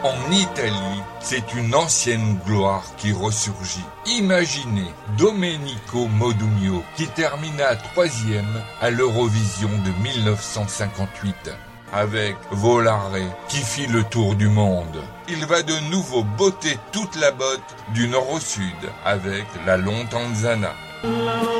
En Italie, c'est une ancienne gloire qui ressurgit. Imaginez Domenico Modugno qui termina 3e à l'Eurovision de 1958 avec Volare qui fit le tour du monde. Il va de nouveau botter toute la botte du nord au sud avec La Lontanzana.